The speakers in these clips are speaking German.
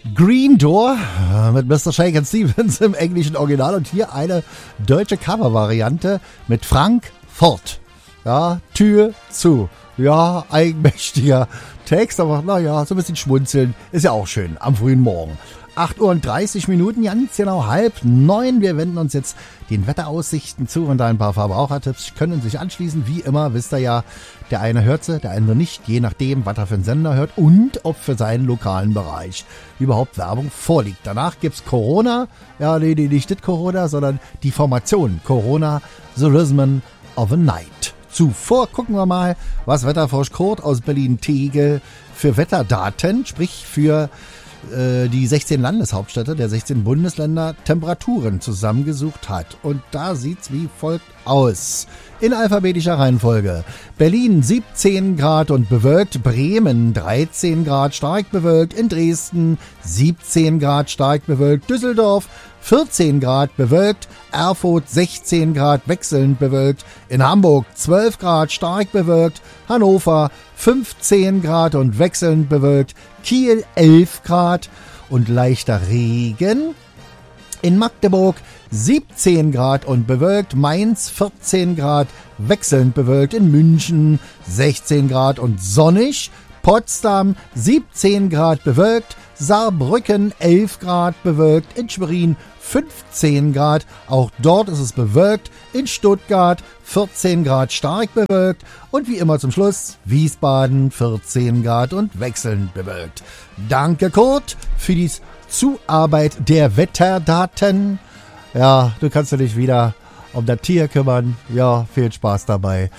Green Door mit Mr. Shakin' Stevens im englischen Original und hier eine deutsche Covervariante mit Frank Ford. Ja, Tür zu. Ja, eigenmächtiger Text, aber naja, so ein bisschen schmunzeln ist ja auch schön am frühen Morgen. 8:30 Uhr, ganz genau 8:30. Wir wenden uns jetzt den Wetteraussichten zu und ein paar Verbrauchertipps können sich anschließen. Wie immer, wisst ihr ja, der eine hört sie, der andere nicht, je nachdem, was er für einen Sender hört und ob für seinen lokalen Bereich überhaupt Werbung vorliegt. Danach gibt's Corona, ja, nee, nicht das Corona, sondern die Formation Corona, The Rhythm of a Night. Zuvor gucken wir mal, was Wetterfrosch Kurt aus Berlin-Tegel für Wetterdaten, sprich für die 16 Landeshauptstädte der 16 Bundesländer Temperaturen zusammengesucht hat. Und da sieht's wie folgt aus. In alphabetischer Reihenfolge. Berlin 17 Grad und bewölkt, Bremen 13 Grad stark bewölkt, in Dresden 17 Grad stark bewölkt, Düsseldorf 14 Grad bewölkt, Erfurt 16 Grad wechselnd bewölkt, in Hamburg 12 Grad stark bewölkt, Hannover 15 Grad und wechselnd bewölkt, Kiel 11 Grad und leichter Regen, in Magdeburg 17 Grad und bewölkt, Mainz 14 Grad wechselnd bewölkt, in München 16 Grad und sonnig, Potsdam 17 Grad bewölkt, Saarbrücken 11 Grad bewölkt, in Schwerin 15 Grad, auch dort ist es bewölkt, in Stuttgart 14 Grad stark bewölkt und wie immer zum Schluss Wiesbaden 14 Grad und wechselnd bewölkt. Danke Kurt für die Zuarbeit der Wetterdaten. Ja, du kannst dich wieder um das Tier kümmern. Ja, viel Spaß dabei.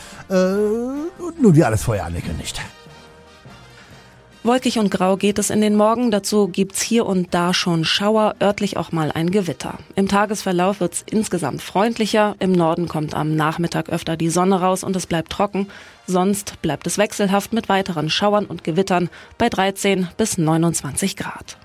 Nun wie alles vorher angekündigt. Wolkig und grau geht es in den Morgen, dazu gibt's hier und da schon Schauer, örtlich auch mal ein Gewitter. Im Tagesverlauf wird's insgesamt freundlicher, im Norden kommt am Nachmittag öfter die Sonne raus und es bleibt trocken. Sonst bleibt es wechselhaft mit weiteren Schauern und Gewittern bei 13 bis 29 Grad.